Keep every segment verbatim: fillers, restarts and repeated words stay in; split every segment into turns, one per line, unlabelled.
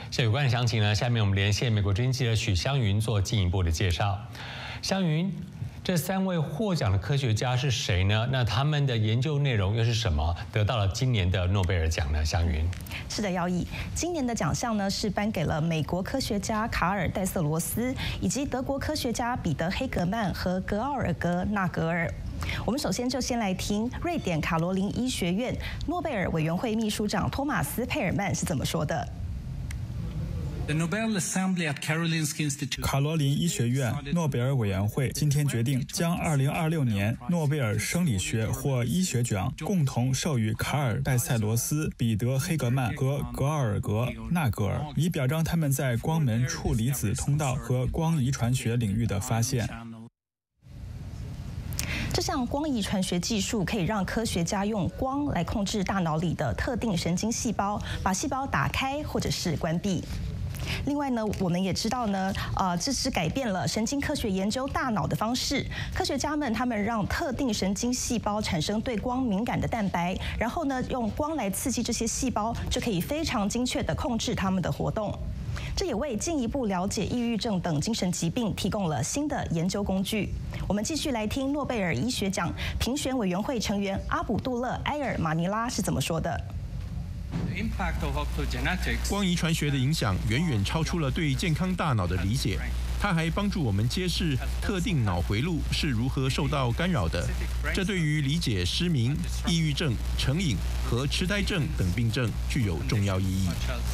这有关的详情呢，下面我们连线美国之音记者许湘云做进一步的介绍。湘云，这三位获奖的科学家是谁呢？那他们的研究内容又是什么？得到了今年的诺贝尔奖呢？湘云，
是的，姚毅，今年的奖项呢是颁给了美国科学家卡尔戴瑟罗斯以及德国科学家彼得黑格曼和格奥尔格纳格尔。我们首先就先来听瑞典卡罗琳医学院诺贝尔委员会秘书长托马斯佩尔曼是怎么说的。
卡罗琳医学院诺贝尔委员会今天决定将二零二六年诺贝尔生理学或医学奖共同授予卡尔戴塞罗斯、彼得黑格曼和格奥尔格纳格尔，以表彰他们在光门处离子通道和光遗传学领域的发现。
这项光遗传学技术可以让科学家用光来控制大脑里的特定神经细胞，把细胞打开或者是关闭。另外呢，我们也知道呢，呃，这是改变了神经科学研究大脑的方式。科学家们他们让特定神经细胞产生对光敏感的蛋白，然后呢，用光来刺激这些细胞，就可以非常精确地控制它们的活动。这也为进一步了解抑郁症等精神疾病提供了新的研究工具。我们继续来听诺贝尔医学奖评选委员会成员阿卜杜勒埃尔马尼拉是怎么说的。
光遗传学的影响远远超出了对健康大脑的理解，它还帮助我们揭示特定脑回路是如何受到干扰的。这对于理解失明、抑郁症、成瘾和痴呆症等病症具有重要意义。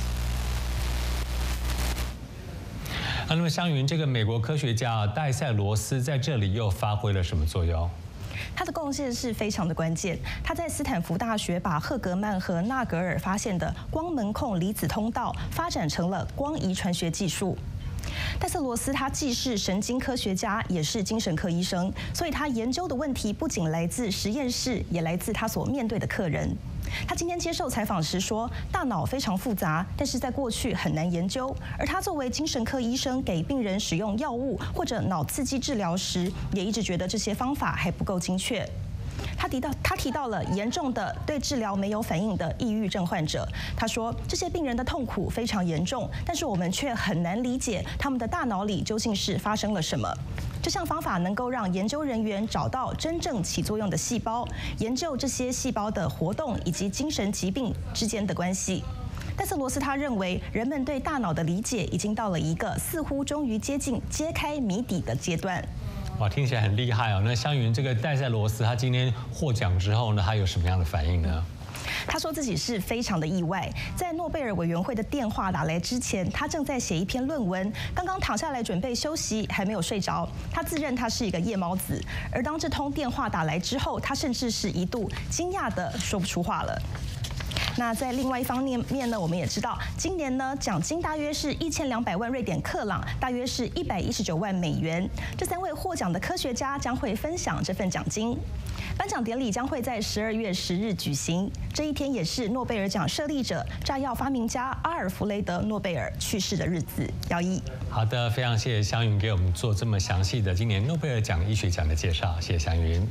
啊，那么湘云，这个美国科学家戴塞罗斯在这里又发挥了什么作用？
他的贡献是非常的关键。他在斯坦福大学把赫格曼和纳格尔发现的光门控离子通道发展成了光遗传学技术。戴瑟罗斯他既是神经科学家，也是精神科医生，所以他研究的问题不仅来自实验室，也来自他所面对的客人。他今天接受采访时说，大脑非常复杂，但是在过去很难研究。而他作为精神科医生，给病人使用药物或者脑刺激治疗时，也一直觉得这些方法还不够精确。他提到，他提到了严重的对治疗没有反应的抑郁症患者。他说，这些病人的痛苦非常严重，但是我们却很难理解他们的大脑里究竟是发生了什么。这项方法能够让研究人员找到真正起作用的细胞，研究这些细胞的活动以及精神疾病之间的关系。戴瑟罗斯他认为，人们对大脑的理解已经到了一个似乎终于接近揭开谜底的阶段。
哇，听起来很厉害哦。那湘云，这个戴塞罗斯他今天获奖之后呢，他有什么样的反应呢？
他说自己是非常的意外，在诺贝尔委员会的电话打来之前，他正在写一篇论文，刚刚躺下来准备休息，还没有睡着。他自认他是一个夜猫子，而当这通电话打来之后，他甚至是一度惊讶的说不出话了。那在另外一方面面呢，我们也知道，今年呢奖金大约是一千两百万瑞典克朗，大约是一百一十九万美元。这三位获奖的科学家将会分享这份奖金。颁奖典礼将会在十二月十日举行，这一天也是诺贝尔奖设立者、炸药发明家阿尔弗雷德·诺贝尔去世的日子。姚一，
好的，非常谢谢湘云给我们做这么详细的今年诺贝尔奖医学奖的介绍，谢谢湘云。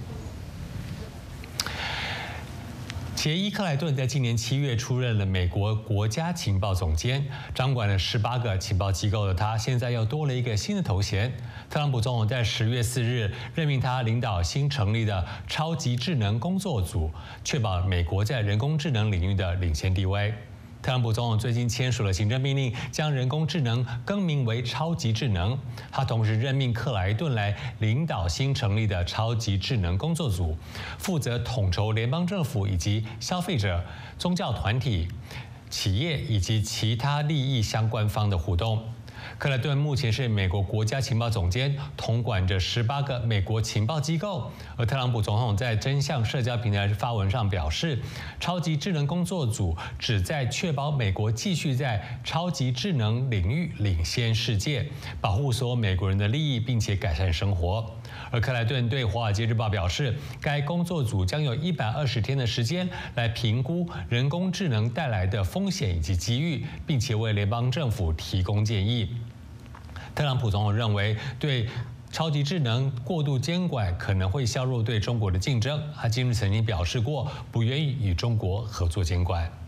杰伊·克莱顿在今年七月出任了美国国家情报总监，掌管了十八个情报机构的他，现在又多了一个新的头衔。特朗普总统在十月四日任命他领导新成立的超级智能工作组，确保美国在人工智能领域的领先地位。特朗普总统最近签署了行政命令，将人工智能更名为超级智能。他同时任命克莱顿来领导新成立的超级智能工作组，负责统筹联邦政府以及消费者、宗教团体、企业以及其他利益相关方的互动。克莱顿目前是美国国家情报总监，统管着十八个美国情报机构。而特朗普总统在真相社交平台发文上表示，超级智能工作组旨在确保美国继续在超级智能领域领先世界，保护所有美国人的利益，并且改善生活。而克莱顿对《华尔街日报》表示，该工作组将有一百二十天的时间来评估人工智能带来的风险以及机遇，并且为联邦政府提供建议。特朗普总统认为，对超级智能过度监管可能会削弱对中国的竞争。他今日曾经表示过，不愿意与中国合作监管。